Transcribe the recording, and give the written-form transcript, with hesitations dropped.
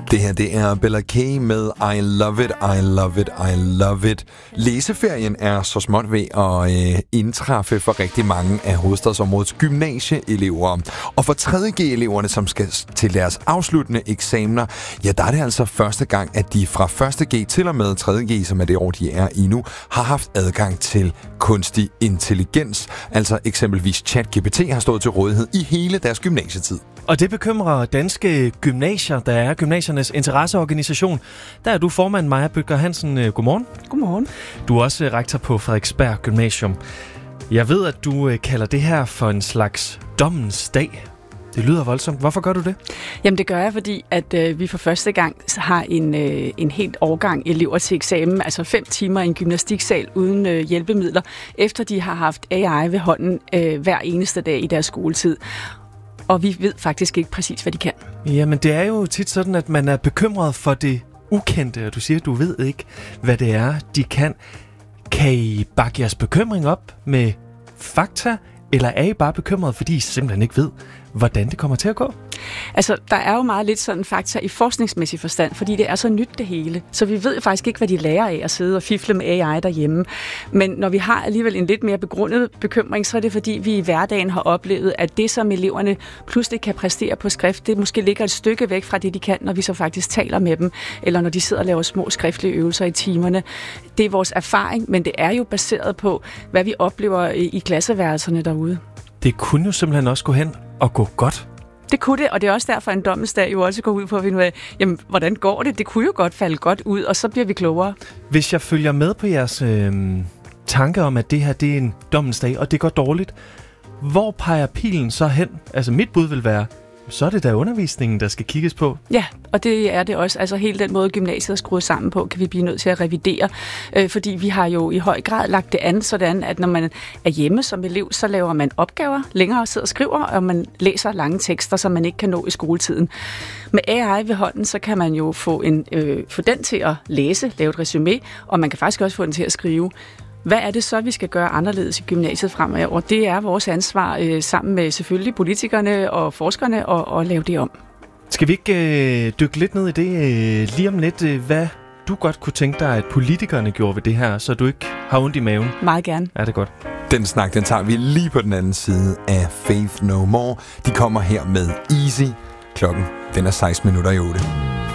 Det her, det er Bella K med I Love It, I Love It, I Love It. Læseferien er så småt ved at indtræffe for rigtig mange af hovedstadsområdets gymnasieelever. Og for 3.G-eleverne, som skal til deres afsluttende eksamener, ja, der er det altså første gang, at de fra 1.G til og med 3.G, som er det år, de er i nu, har haft adgang til kunstig intelligens. Altså eksempelvis ChatGPT har stået til rådighed i hele deres gymnasietid. Og det bekymrer Danske Gymnasier, der er gymnasiernes interesseorganisation. Der er du formand, Maja Bødker Hansen. Godmorgen. Godmorgen. Du er også rektor på Frederiksberg Gymnasium. Jeg ved, at du kalder det her for en slags dommens dag. Det lyder voldsomt. Hvorfor gør du det? Jamen det gør jeg, fordi at vi for første gang har en helt årgang elever til eksamen, altså 5 timer i en gymnastiksal uden hjælpemidler, efter de har haft AI ved hånden hver eneste dag i deres skoletid. Og vi ved faktisk ikke præcis, hvad de kan. Jamen, det er jo tit sådan, at man er bekymret for det ukendte, og du siger, at du ved ikke, hvad det er, de kan. Kan I bakke jeres bekymring op med fakta, eller er I bare bekymret, fordi I simpelthen ikke ved, hvordan det kommer til at gå? Altså, der er jo meget lidt sådan fakta i forskningsmæssig forstand, fordi det er så nyt det hele. Så vi ved faktisk ikke, hvad de lærer af at sidde og fifle med AI derhjemme. Men når vi har alligevel en lidt mere begrundet bekymring, så er det fordi, vi i hverdagen har oplevet, at det, som eleverne pludselig kan præstere på skrift, det måske ligger et stykke væk fra det, de kan, når vi så faktisk taler med dem, eller når de sidder og laver små skriftlige øvelser i timerne. Det er vores erfaring, men det er jo baseret på, hvad vi oplever i klasseværelserne derude. Det kunne jo simpelthen også gå hen og gå godt. Det kunne det, og det er også derfor, en dommensdag jo også går ud på at finde ud af, jamen, hvordan går det? Det kunne jo godt falde godt ud, og så bliver vi klogere. Hvis jeg følger med på jeres tanke om, at det her det er en dommensdag, og det går dårligt, hvor peger pilen så hen? Altså mit bud vil være, så er det da undervisningen, der skal kigges på. Ja, og det er det også. Altså hele den måde, gymnasiet er skruet sammen på, kan vi blive nødt til at revidere. Fordi vi har jo i høj grad lagt det an, sådan at når man er hjemme som elev, så laver man opgaver længere og sidder og skriver, og man læser lange tekster, som man ikke kan nå i skoletiden. Med AI ved hånden, så kan man jo få den til at læse, lave et resumé, og man kan faktisk også få den til at skrive. Hvad er det så, vi skal gøre anderledes i gymnasiet fremover? Og det er vores ansvar sammen med selvfølgelig politikerne og forskerne at lave det om. Skal vi ikke dykke lidt ned i det lige om lidt? Hvad du godt kunne tænke dig, at politikerne gjorde ved det her, så du ikke har ondt i maven? Meget gerne. Ja, det er godt. Den snak, den tager vi lige på den anden side af Faith No More. De kommer her med Easy. Klokken, den er 16 minutter i 8.